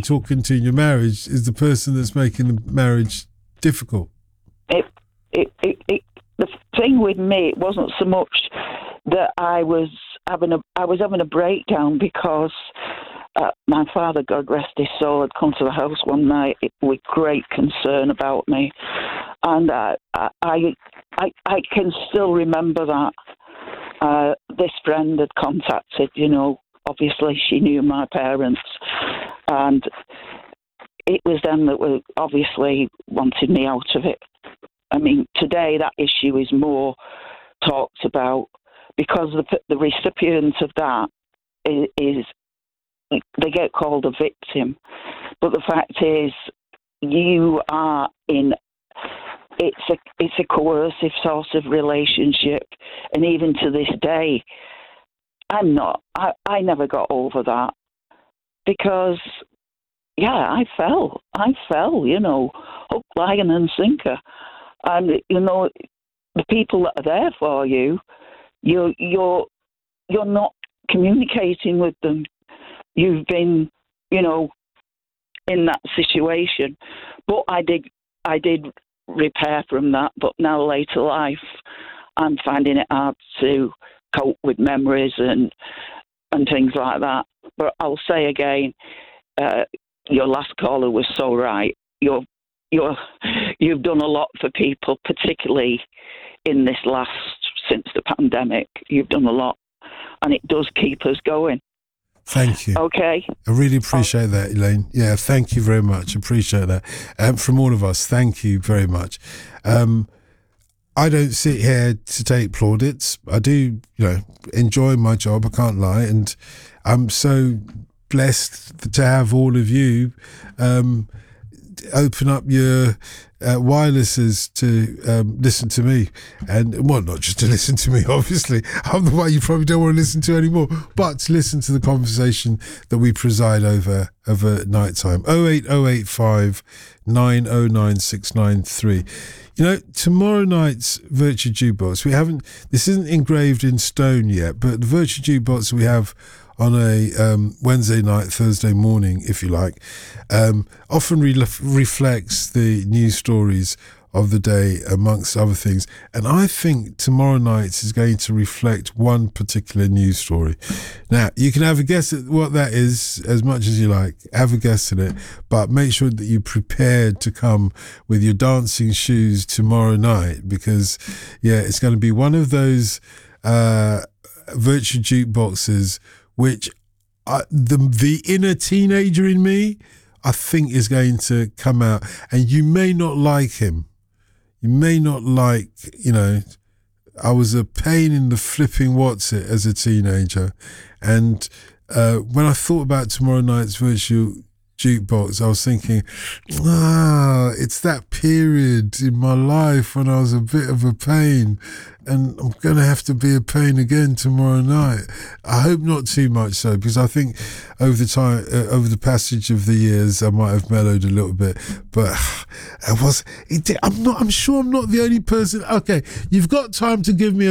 talking to in your marriage is the person that's making the marriage difficult. The thing with me, it wasn't so much that I was having a breakdown because my father, God rest his soul, had come to the house one night with great concern about me, and I can still remember that. This friend had contacted, obviously she knew my parents, and it was them that were obviously wanted me out of it. I mean, today that issue is more talked about because the recipient of that is they get called a victim. But the fact is, you are in, it's a coercive sort of relationship. And even to this day, I never got over that because, I fell, hook, line and sinker. And, the people that are there for you, you're not communicating with them. You've been, in that situation. But I did repair from that. But now later life, I'm finding it hard to cope with memories and things like that. But I'll say again, your last caller was so right. You've done a lot for people, particularly in this since the pandemic. You've done a lot, and it does keep us going. Thank you. Okay. I really appreciate that, Elaine. Yeah, thank you very much. Appreciate that. From all of us, thank you very much. I don't sit here to take plaudits. I do, enjoy my job. I can't lie, and I'm so blessed to have all of you open up your wirelesses to listen to me, and not just to listen to me, obviously. I'm the one you probably don't want to listen to anymore, but to listen to the conversation that we preside over night time. 08085 909 693. Tomorrow night's Virtual Jukebox, this isn't engraved in stone yet, but the Virtual Jukebox we have on a Wednesday night, Thursday morning, if you like, often reflects the news stories of the day, amongst other things. And I think tomorrow night is going to reflect one particular news story. Now, you can have a guess at what that is as much as you like. Have a guess at it, but make sure that you're prepared to come with your dancing shoes tomorrow night, because, it's going to be one of those virtual jukeboxes which the inner teenager in me, I think, is going to come out. And you may not like him. You may not like, I was a pain in the flipping what's it as a teenager. And when I thought about tomorrow night's virtual jukebox, I was thinking, it's that period in my life when I was a bit of a pain, and I'm going to have to be a pain again tomorrow night. I hope not too much so, because I think over the passage of the years, I might have mellowed a little bit, but I'm sure I'm not the only person. Okay, you've got time to give me